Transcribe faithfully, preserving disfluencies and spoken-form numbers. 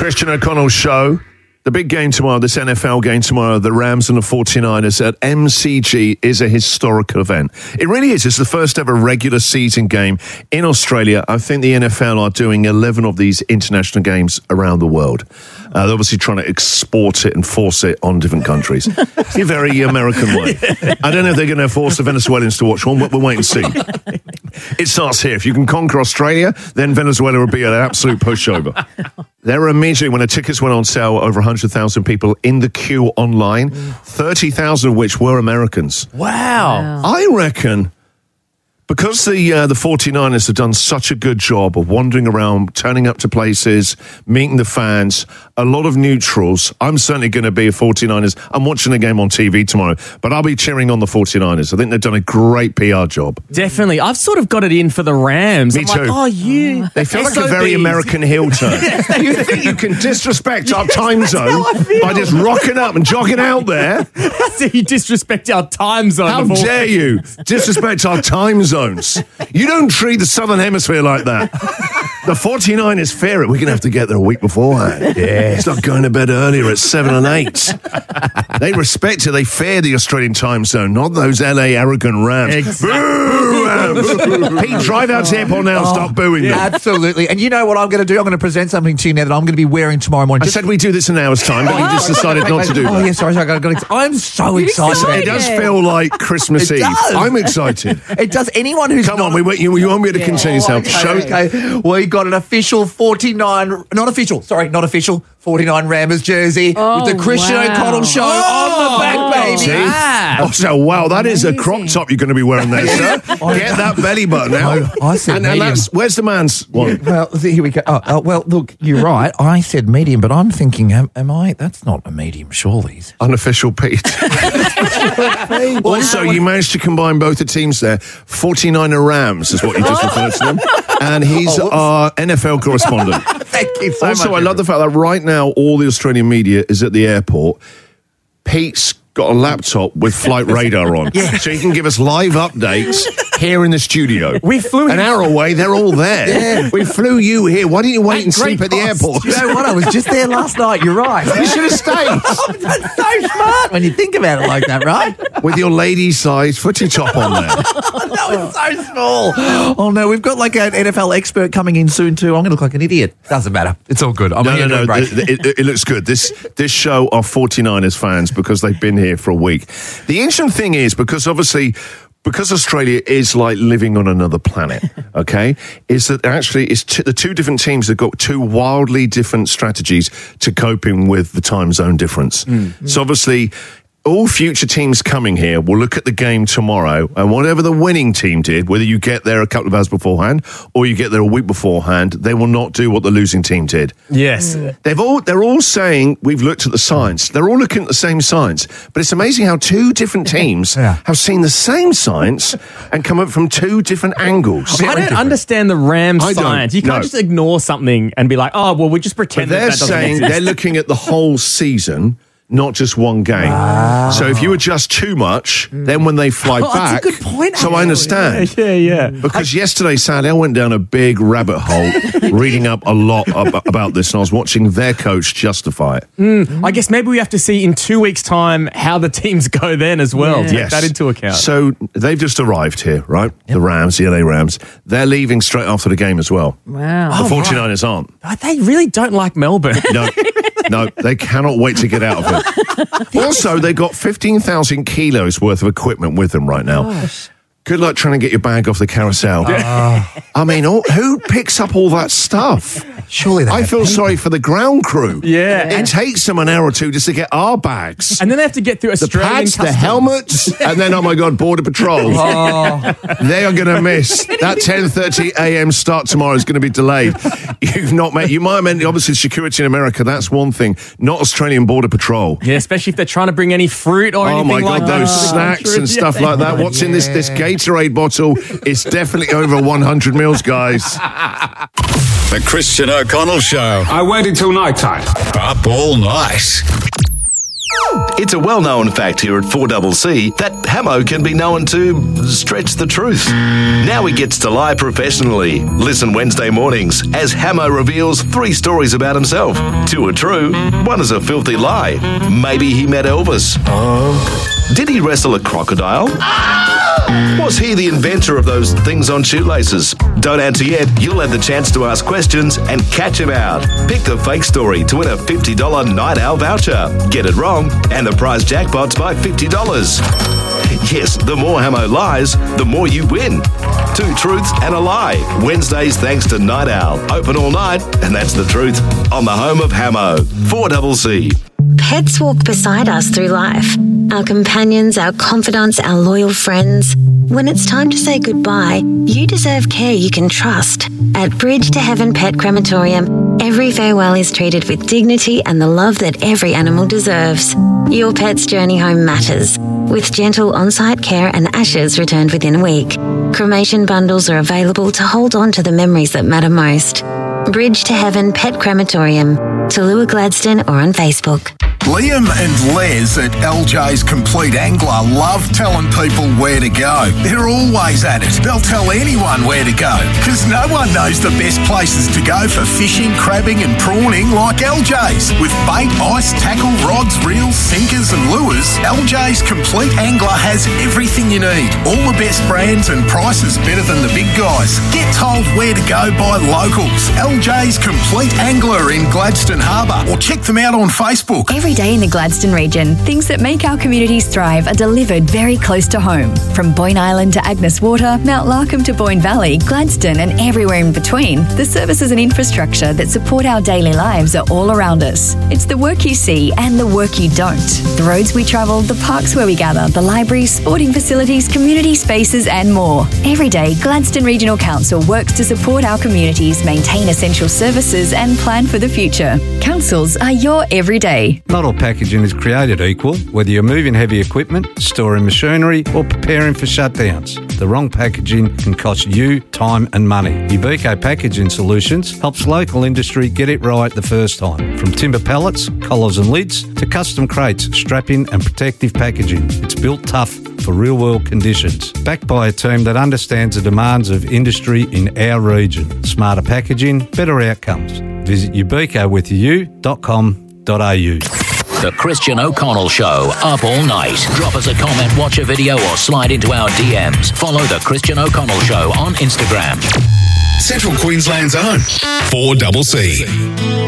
Christian O'Connell Show. The big game tomorrow, this N F L game tomorrow, the Rams and the forty-niners at M C G is a historical event. It really is. It's the first ever regular season game in Australia. I think the N F L are doing eleven of these international games around the world. Uh, they're obviously trying to export it and force it on different countries. It's a very American way. I don't know if they're going to force the Venezuelans to watch one, but we'll wait and see. It starts here. If you can conquer Australia, then Venezuela will be an absolute pushover. There were immediately, when the tickets went on sale, over one hundred thousand people in the queue online, thirty thousand of which were Americans. Wow. I reckon because the uh, the forty-niners have done such a good job of wandering around, turning up to places, meeting the fans, a lot of neutrals. I'm certainly going to be a forty-niners. I'm watching the game on T V tomorrow, but I'll be cheering on the forty-niners. I think they've done a great P R job. Definitely. I've sort of got it in for the Rams. Me I'm too. Like, oh, you. They feel like a very American heel turn. You think you can disrespect our time zone by just rocking up and jogging out there? So you disrespect our time zone. How before- dare you disrespect our time zones? You don't treat the Southern Hemisphere like that. The forty-niners fear it. We're going to have to get there a week beforehand. Yeah. It's not going to bed earlier at seven and eight. They respect it. They fear the Australian time zone, not those L A arrogant Rams. Exactly. Boo, Rams. Pete, drive out to the airport now and Oh, stop booing them. Absolutely. And you know what I'm going to do? I'm going to present something to you now that I'm going to be wearing tomorrow morning. I Just- said we do this in an hour's time, but you just decided not to do Oh, that. yeah, sorry, sorry. I got, got, I'm so excited. It does feel like Christmas It Eve. does. I'm excited. It does. Anyone who's Come not on, we, you, you want me to continue yourself? Okay, Show, okay. We got an official forty-nine, not official, sorry, not official, forty-nine Rammers jersey Oh, with the Christian wow. O'Connell show Oh, on the back, baby. See? Ah. Oh, so, wow, that is a crop top you're going to be wearing there, sir. Get that belly button out. I- I said and, and medium. that's, where's the man's one? Well, th- here we go. Oh, oh, well, look, you're right. I said medium, but I'm thinking, am, am I? That's not a medium, surely. Unofficial Pete. Also, you managed to combine both the teams there. forty-niner Rams is what you just referred to them. And he's Oh, whoops. our N F L correspondent. Thank you so Also, much. I love the fact that right now all the Australian media is at the airport. Pete's got a laptop with flight radar on. Yeah. So he can give us live updates here in the studio. We flew An hour away, they're all there. Yeah. We flew you here. Why didn't you wait At and sleep great at the cost. airport? You know what? I was just there last night. You're right. You should have stayed. That's so smart when you think about it like that, right? With your lady-sized footy top on there. No, it's so small. Oh, no, we've got like an N F L expert coming in soon, too. I'm going to look like an idiot. Doesn't matter. It's all good. I'm No, here no, doing no. great. th- th- It, it looks good. This this show are forty-niners fans because they've been here for a week. The interesting thing is, because obviously, because Australia is like living on another planet, okay, is that actually it's t- the two different teams have got two wildly different strategies to coping with the time zone difference. So obviously, all future teams coming here will look at the game tomorrow, and whatever the winning team did, whether you get there a couple of hours beforehand or you get there a week beforehand, they will not do what the losing team did. Yes. They've all, they're all saying, we've looked at the science. They're all looking at the same science. But it's amazing how two different teams Yeah. have seen the same science and come up from two different angles. I don't different. understand the Rams I don't, science. You can't no. just ignore something and be like, oh, well, we just But pretend that, they're that doesn't saying exist. they're looking at the whole season, not just one game. So if you adjust too much, then when they fly Oh, that's a back... good point, So I actually. understand. Yeah, yeah. Because yesterday, sadly, I went down a big rabbit hole reading up a lot ab- about this, and I was watching their coach justify it. I guess maybe we have to see in two weeks' time how the teams go then as well. Yeah. Take that into account. So they've just arrived here, right? The Rams, the L A Rams. They're leaving straight after the game as well. Wow. The forty-niners aren't. Oh, they really don't like Melbourne. No, no, they cannot wait to get out of it. Also, they've got fifteen thousand kilos worth of equipment with them right now. Good luck trying to get your bag off the carousel. I mean, all, who picks up all that stuff? Surely they I have feel people. sorry for the ground crew. Yeah. It takes them an hour or two just to get our bags. And then they have to get through The Australian pads, the customs. helmets, and then, oh my God, Border Patrol. Oh, They are going to miss. That ten thirty a.m. start tomorrow is going to be delayed. You've not met, you might have meant, obviously, security in America, that's one thing. Not Australian Border Patrol. Yeah, especially if they're trying to bring any fruit or Oh anything my God, like that. those into the snacks country. and stuff Yeah. like that. What's in this, this Gatorade bottle is definitely over one hundred mils, guys. The Christian O'Connell Show. I waited till night time. Up all night. It's a well-known fact here at four C C that Hamo can be known to stretch the truth. Now he gets to lie professionally. Listen Wednesday mornings as Hamo reveals three stories about himself. Two are true, one is a filthy lie. Maybe he met Elvis. Uh. Did he wrestle a crocodile? Was he the inventor of those things on shoelaces? Don't answer yet. You'll have the chance to ask questions and catch him out. Pick the fake story to win a fifty dollars Night Owl voucher. Get it wrong, and the prize jackpot's by fifty dollars. Yes, the more Hamo lies, the more you win. Two truths and a lie. Wednesdays thanks to Night Owl. Open all night, and that's the truth. On the home of Hamo. four C C. Pets walk beside us through life. Our companions, our confidants, our loyal friends. When it's time to say goodbye, you deserve care you can trust. At Bridge to Heaven Pet Crematorium, every farewell is treated with dignity and the love that every animal deserves. Your pet's journey home matters, with gentle on-site care and ashes returned within a week. Cremation bundles are available to hold on to the memories that matter most. Bridge to Heaven Pet Crematorium, Tallulah Gladstone, or on Facebook. Liam and Les at L J's Complete Angler love telling people where to go. They're always at it. They'll tell anyone where to go, because no one knows the best places to go for fishing, crabbing and prawning like L J's. With bait, ice, tackle, rods, reels, sinkers and lures, L J's Complete Angler has everything you need. All the best brands and prices better than the big guys. Get told where to go by locals. L J's Complete Angler in Gladstone Harbour, or check them out on Facebook. Every day in the Gladstone region, things that make our communities thrive are delivered very close to home. From Boyne Island to Agnes Water, Mount Larkham to Boyne Valley, Gladstone and everywhere in between, the services and infrastructure that support our daily lives are all around us. It's the work you see and the work you don't. The roads we travel, the parks where we gather, the libraries, sporting facilities, community spaces and more. Every day, Gladstone Regional Council works to support our communities, maintain essential services and plan for the future. Councils are your everyday. Not all packaging is created equal, whether you're moving heavy equipment, storing machinery or preparing for shutdowns. The wrong packaging can cost you time and money. Ubico Packaging Solutions helps local industry get it right the first time. From timber pallets, collars and lids to custom crates, strapping and protective packaging. It's built tough for real-world conditions. Backed by a team that understands the demands of industry in our region. Smarter packaging, better outcomes. Visit ubico with u dot com dot a u. The Christian O'Connell Show, up all night. Drop us a comment, watch a video or slide into our D Ms. Follow The Christian O'Connell Show on Instagram. Central Queensland's own four C C.